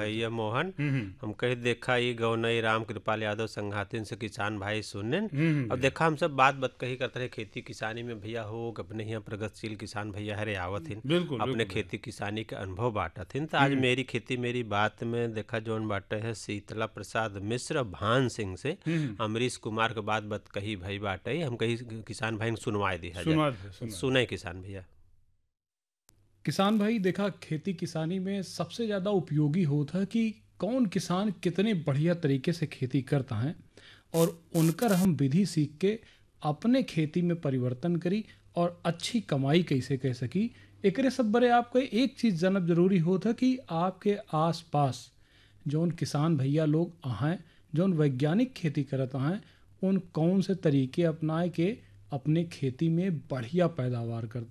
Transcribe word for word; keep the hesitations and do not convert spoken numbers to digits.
भैया मोहन। हम कही देखा ई गौनई राम कृपाल यादव संघातिन से किसान भाई सुनेन। और देखा हम सब बात बात कही करते रहे खेती किसानी में भैया हो अपने यहाँ प्रगतिशील किसान भैया हरे आवत हिन, बिल्कुल अपने बिल्कुल खेती किसानी के अनुभव बांटत हिन। तो आज मेरी खेती मेरी बात में देखा जौन बाटे है शीतला प्रसाद मिश्र भान सिंह से अमरीश कुमार के बात बात कही भाई बाटे, हम कही किसान भाई ने सुनवाए दी है। सुना दे, सुना दे। सुने किसान भैया। किसान भाई देखा खेती किसानी में सबसे ज़्यादा उपयोगी होता है कि कौन किसान कितने बढ़िया तरीके से खेती करता है और उनकर हम विधि सीख के अपने खेती में परिवर्तन करी और अच्छी कमाई कैसे कह सकी। एकरे सब बरे आपको एक चीज़ जानब जरूरी होता कि आपके आसपास जौन किसान भैया लोग हैं जौन वैज्ञानिक खेती करत हैं उन कौन से तरीके अपनाए के अपने खेती में बढ़िया पैदावार करते